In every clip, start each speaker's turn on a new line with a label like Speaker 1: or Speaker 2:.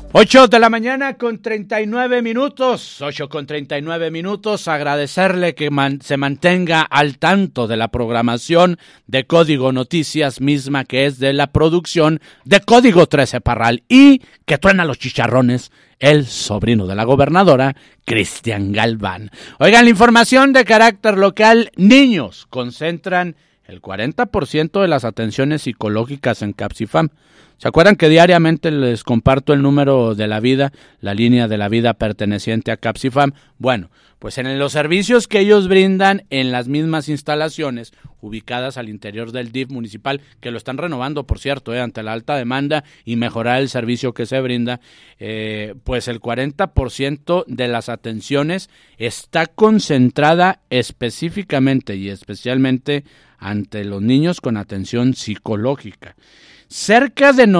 Speaker 1: 8:39 a.m, 8:39 a.m, agradecerle que se mantenga al tanto de la programación de Código Noticias, misma que es de la producción de Código 13 Parral, y que truena los chicharrones el sobrino de la gobernadora, Cristian Galván. Oigan, la información de carácter local: niños concentran el 40% de las atenciones psicológicas en Capsifam. ¿Se acuerdan que diariamente les comparto el número de la vida, la línea de la vida perteneciente a Capsifam? Bueno, pues en los servicios que ellos brindan en las mismas instalaciones ubicadas al interior del DIF municipal, que lo están renovando, por cierto, ante la alta demanda y mejorar el servicio que se brinda, pues el 40% de las atenciones está concentrada específicamente y especialmente ante los niños con atención psicológica. Cerca de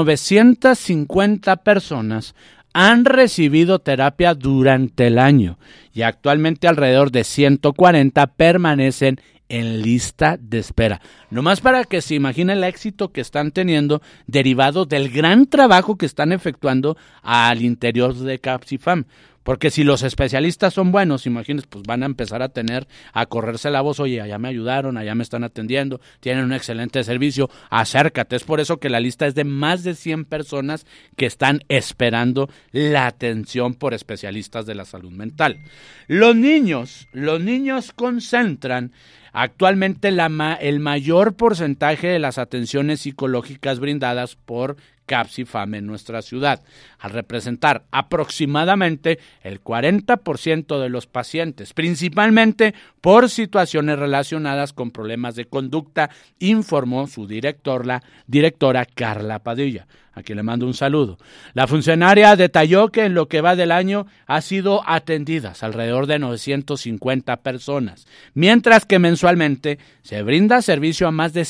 Speaker 1: 950 personas han recibido terapia durante el año y actualmente alrededor de 140 permanecen en lista de espera. Nomás para que se imaginen el éxito que están teniendo derivado del gran trabajo que están efectuando al interior de Capsifam. Porque si los especialistas son buenos, imagínense, pues van a empezar a correrse la voz: oye, allá me ayudaron, allá me están atendiendo, tienen un excelente servicio, acércate. Es por eso que la lista es de más de 100 personas que están esperando la atención por especialistas de la salud mental. Los niños concentran actualmente el mayor porcentaje de las atenciones psicológicas brindadas por Capsifam en nuestra ciudad, al representar aproximadamente el 40% de los pacientes, principalmente por situaciones relacionadas con problemas de conducta, informó su directora Carla Padilla, a quien le mando un saludo. La funcionaria detalló que en lo que va del año ha sido atendidas alrededor de 950 personas, mientras que mensualmente se brinda servicio a más de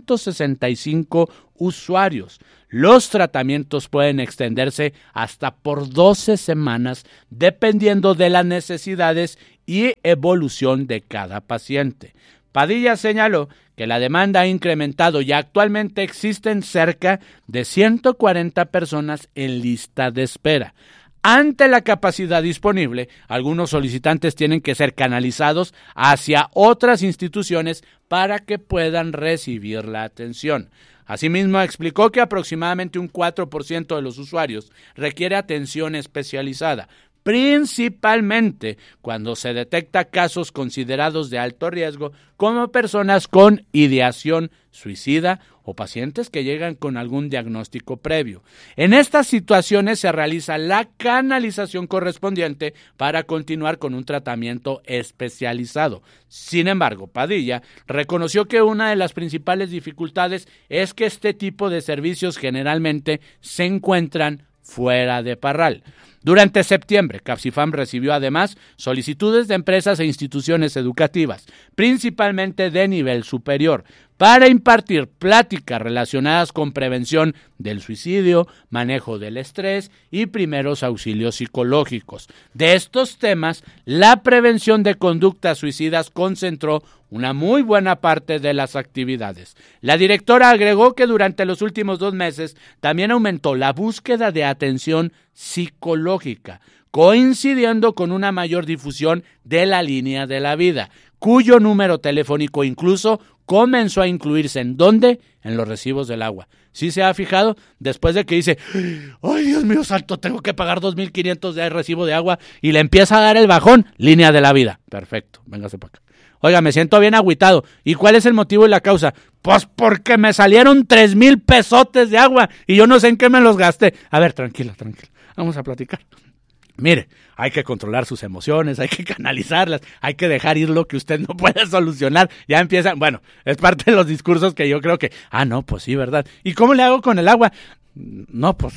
Speaker 1: 165 usuarios. Los tratamientos pueden extenderse hasta por 12 semanas, dependiendo de las necesidades y evolución de cada paciente. Padilla señaló que la demanda ha incrementado y actualmente existen cerca de 140 personas en lista de espera. Ante la capacidad disponible, algunos solicitantes tienen que ser canalizados hacia otras instituciones para que puedan recibir la atención. Asimismo, explicó que aproximadamente un 4% de los usuarios requiere atención especializada, principalmente cuando se detecta casos considerados de alto riesgo, como personas con ideación suicida o pacientes que llegan con algún diagnóstico previo. En estas situaciones se realiza la canalización correspondiente para continuar con un tratamiento especializado. Sin embargo, Padilla reconoció que una de las principales dificultades es que este tipo de servicios generalmente se encuentran fuera de Parral. Durante septiembre, Capsifam recibió además solicitudes de empresas e instituciones educativas, principalmente de nivel superior, para impartir pláticas relacionadas con prevención del suicidio, manejo del estrés y primeros auxilios psicológicos. De estos temas, la prevención de conductas suicidas concentró una muy buena parte de las actividades. La directora agregó que durante los últimos 2 meses también aumentó la búsqueda de atención psicológica, coincidiendo con una mayor difusión de la línea de la vida, cuyo número telefónico incluso comenzó a incluirse ¿en dónde? En los recibos del agua. ¿Sí se ha fijado? Después de que dice: ¡ay, Dios mío santo, tengo que pagar 2,500 de recibo de agua! Y le empieza a dar el bajón, línea de la vida. Perfecto, véngase para acá. Oiga, me siento bien agüitado. ¿Y cuál es el motivo y la causa? Pues porque me salieron 3,000 pesotes de agua y yo no sé en qué me los gasté. A ver, tranquila. Vamos a platicar. Mire, hay que controlar sus emociones, hay que canalizarlas, hay que dejar ir lo que usted no puede solucionar. Ya empiezan, bueno, es parte de los discursos que yo creo que, no, pues sí, ¿verdad? ¿Y cómo le hago con el agua? No, pues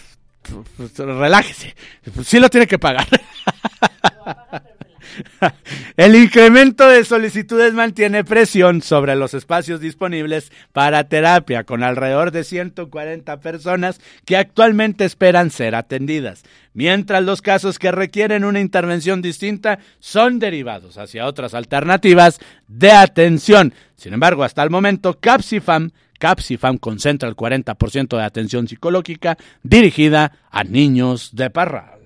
Speaker 1: relájese, pues sí lo tiene que pagar. El incremento de solicitudes mantiene presión sobre los espacios disponibles para terapia, con alrededor de 140 personas que actualmente esperan ser atendidas, mientras los casos que requieren una intervención distinta son derivados hacia otras alternativas de atención. Sin embargo, hasta el momento, Capsifam Capsifam concentra el 40% de atención psicológica dirigida a niños de Parral.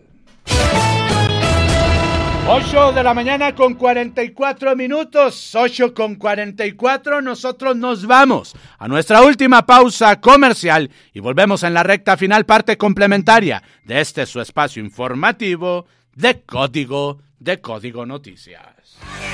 Speaker 1: 8 de la mañana con 44 minutos, 8:44, nosotros nos vamos a nuestra última pausa comercial y volvemos en la recta final, parte complementaria de este su espacio informativo de Código Noticias.